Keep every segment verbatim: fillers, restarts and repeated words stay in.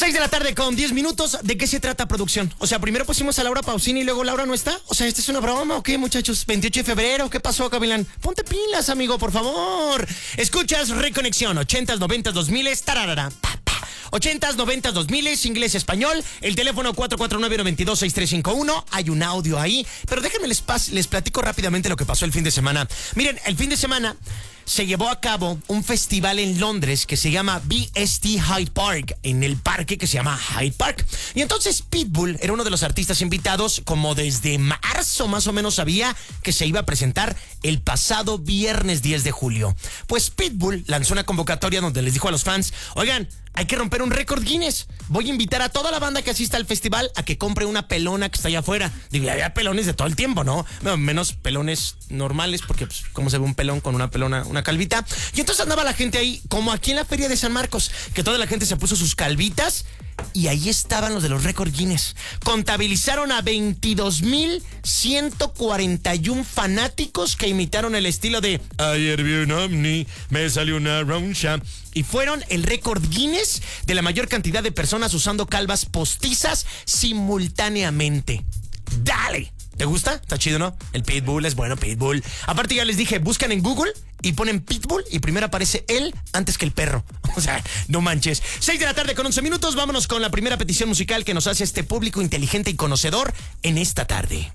seis de la tarde con diez minutos. ¿De qué se trata, producción? O sea, primero pusimos a Laura Pausini y luego Laura no está. O sea, ¿esta es una broma o qué, muchachos? veintiocho de febrero, ¿qué pasó, Gavilán? Ponte pilas, amigo, por favor. Escuchas Reconexión, ochentas, noventas, dos miles, tararara, pa, pa. ochentas, noventas, dos miles, inglés, español. El teléfono cuatro cuatro nueve, nueve dos, seis tres cinco uno. Hay un audio ahí. Pero déjenme les, pas, les platico rápidamente lo que pasó el fin de semana. Miren, el fin de semana se llevó a cabo un festival en Londres que se llama B S T Hyde Park, en el parque que se llama Hyde Park. Y entonces Pitbull era uno de los artistas invitados, como desde marzo más o menos sabía que se iba a presentar el pasado viernes diez de julio. Pues Pitbull lanzó una convocatoria donde les dijo a los fans, oigan, hay que romper un récord Guinness. Voy a invitar a toda la banda que asista al festival a que compre una pelona que está allá afuera. Digo, había pelones de todo el tiempo, ¿no? No, menos pelones normales, porque pues, ¿cómo se ve un pelón con una pelona, una calvita? Y entonces andaba la gente ahí, como aquí en la Feria de San Marcos, que toda la gente se puso sus calvitas y ahí estaban los de los récord Guinness. Contabilizaron a veintidós mil ciento cuarenta y uno fanáticos que imitaron el estilo de ayer vi un ovni, me salió una roncha. Y fueron el récord Guinness de la mayor cantidad de personas usando calvas postizas simultáneamente. ¡Dale! ¿Te gusta? Está chido, ¿no? El Pitbull es bueno, Pitbull. Aparte ya les dije, buscan en Google y ponen Pitbull y primero aparece él antes que el perro. O sea, no manches. seis de la tarde con once minutos. Vámonos con la primera petición musical que nos hace este público inteligente y conocedor en esta tarde.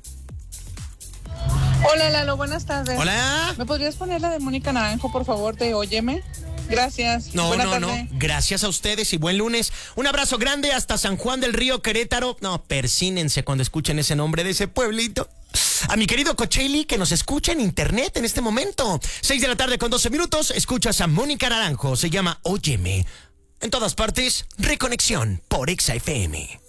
Hola, Lalo, buenas tardes. Hola. ¿Me podrías poner la de Mónica Naranjo, por favor, de Óyeme? Gracias. No, Buena no, tarde. no. Gracias a ustedes y buen lunes. Un abrazo grande hasta San Juan del Río, Querétaro. No, persínense cuando escuchen ese nombre de ese pueblito. A mi querido Cocheli, que nos escucha en internet en este momento. seis de la tarde con doce minutos. Escuchas a Mónica Naranjo. Se llama Óyeme. En todas partes, Reconexión por Exa F M.